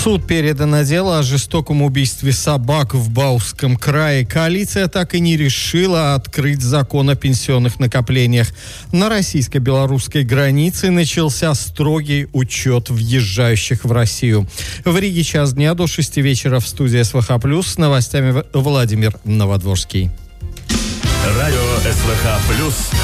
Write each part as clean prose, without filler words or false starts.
В суд передано дело о жестоком убийстве собак в Бауском крае. Коалиция так и не решила открыть закон о пенсионных накоплениях. На российско-белорусской границе начался строгий учет въезжающих в Россию. В Риге час дня до 6 вечера в студии СВХ+. С новостями Владимир Новодворский. Радио СВХ+.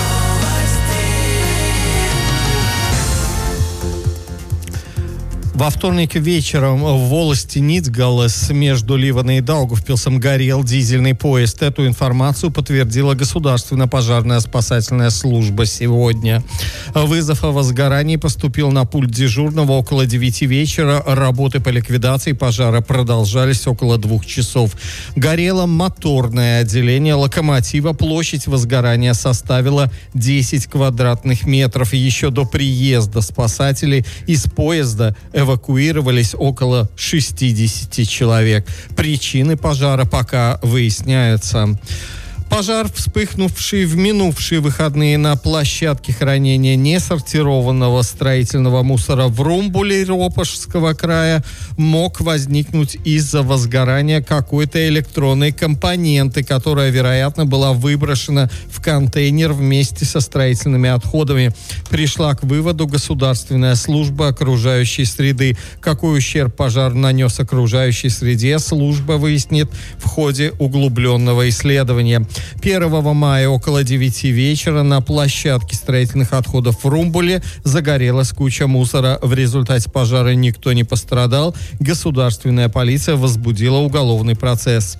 Во вторник вечером в волости Ницгалес между Ливаной и Даугавпилсом горел дизельный поезд. Эту информацию подтвердила Государственная пожарная спасательная служба сегодня. Вызов о возгорании поступил на пульт дежурного около 9 вечера. Работы по ликвидации пожара продолжались около 2 часов. Горело моторное отделение локомотива. Площадь возгорания составила 10 квадратных метров. Еще до приезда спасателей из поезда эвакуировались около 60 человек. Причины пожара пока выясняются. Пожар, вспыхнувший в минувшие выходные на площадке хранения несортированного строительного мусора в Румбуле Ропошского края, мог возникнуть из-за возгорания какой-то электронной компоненты, которая, вероятно, была выброшена в контейнер вместе со строительными отходами. Пришла к выводу Государственная служба окружающей среды. Какой ущерб пожар нанес окружающей среде, служба выяснит в ходе углубленного исследования. 1 мая около 9 вечера на площадке строительных отходов в Румбуле загорелась куча мусора. В результате пожара никто не пострадал. Государственная полиция возбудила уголовный процесс.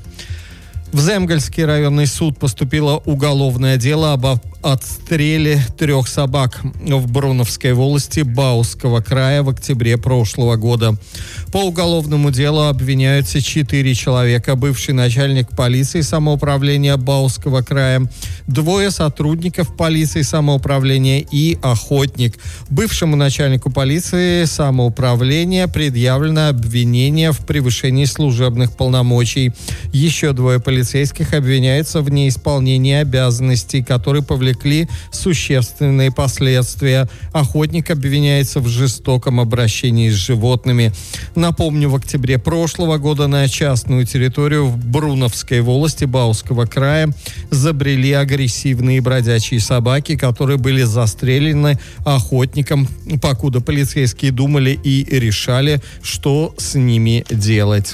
В Земгольский районный суд поступило уголовное дело об отстреле 3 собак в Бруновской волости Бауского края в октябре прошлого года. По уголовному делу обвиняются 4 человека: бывший начальник полиции самоуправления Бауского края, 2 сотрудников полиции самоуправления и охотник. Бывшему начальнику полиции самоуправления предъявлено обвинение в превышении служебных полномочий. Еще 2 полицейских обвиняются в неисполнении обязанностей, которые повлекли существенные последствия. Охотник обвиняется в жестоком обращении с животными. Напомню, в октябре прошлого года на частную территорию в Бруновской волости Бауского края забрели агрессивные бродячие собаки, которые были застрелены охотником, покуда полицейские думали и решали, что с ними делать.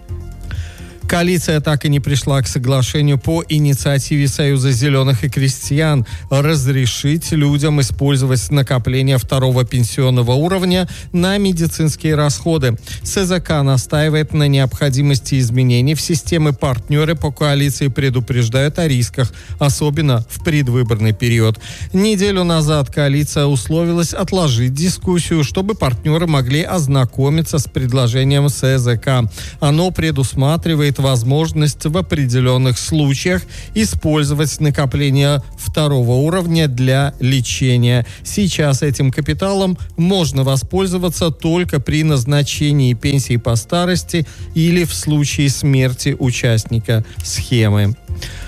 Коалиция так и не пришла к соглашению по инициативе Союза зеленых и крестьян разрешить людям использовать накопление 2-го пенсионного уровня на медицинские расходы. СЗК настаивает на необходимости изменений в системе. Партнеры по коалиции предупреждают о рисках, особенно в предвыборный период. Неделю назад коалиция условилась отложить дискуссию, чтобы партнеры могли ознакомиться с предложением СЗК. Оно предусматривает возможность в определенных случаях использовать накопление 2-го уровня для лечения. Сейчас этим капиталом можно воспользоваться только при назначении пенсии по старости или в случае смерти участника схемы.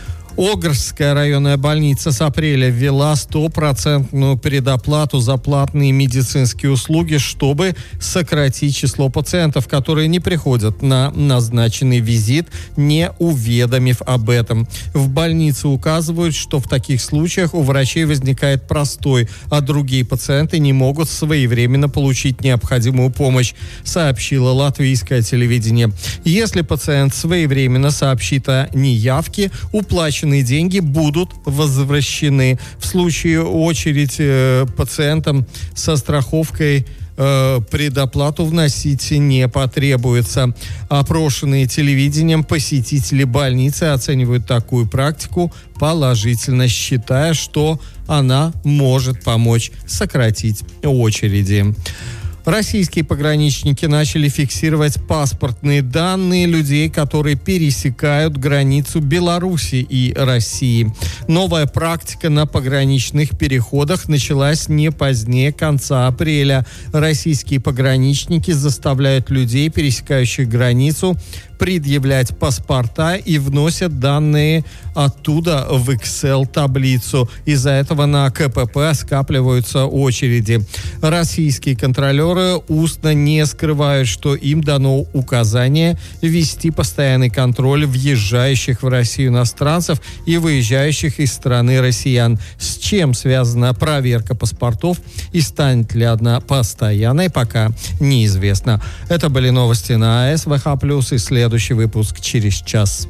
Огрская районная больница с апреля ввела 100% предоплату за платные медицинские услуги, чтобы сократить число пациентов, которые не приходят на назначенный визит, не уведомив об этом. В больнице указывают, что в таких случаях у врачей возникает простой, а другие пациенты не могут своевременно получить необходимую помощь, сообщило латвийское телевидение. Если пациент своевременно сообщит о неявке, уплаченные деньги будут возвращены. В случае очередь пациентам со страховкой предоплату вносить не потребуется. Опрошенные телевидением посетители больницы оценивают такую практику положительно, считая, что она может помочь сократить очереди. Российские пограничники начали фиксировать паспортные данные людей, которые пересекают границу Беларуси и России. Новая практика на пограничных переходах началась не позднее конца апреля. Российские пограничники заставляют людей, пересекающих границу, предъявлять паспорта и вносят данные оттуда в Excel-таблицу. Из-за этого на КПП скапливаются очереди. Российские контролеры устно не скрывают, что им дано указание вести постоянный контроль въезжающих в Россию иностранцев и выезжающих из страны россиян. С чем связана проверка паспортов и станет ли она постоянной, пока неизвестно. Это были новости на СВХ+, и следующий выпуск через час.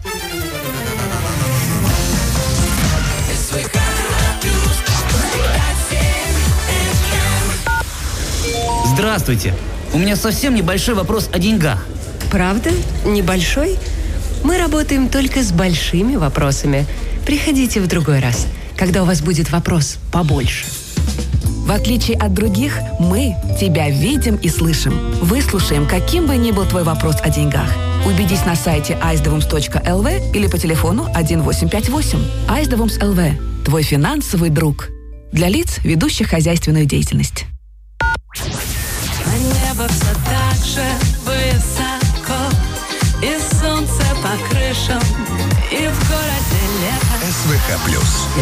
Здравствуйте. У меня совсем небольшой вопрос о деньгах. Правда? Небольшой? Мы работаем только с большими вопросами. Приходите в другой раз, когда у вас будет вопрос побольше. В отличие от других, мы тебя видим и слышим. Выслушаем, каким бы ни был твой вопрос о деньгах. Убедись на сайте icedevoms.lv или по телефону 1858. icedevoms LV. Твой финансовый друг. Для лиц, ведущих хозяйственную деятельность. А небо все так же высоко, и солнце по крышам, и в городе лето. СВХ+.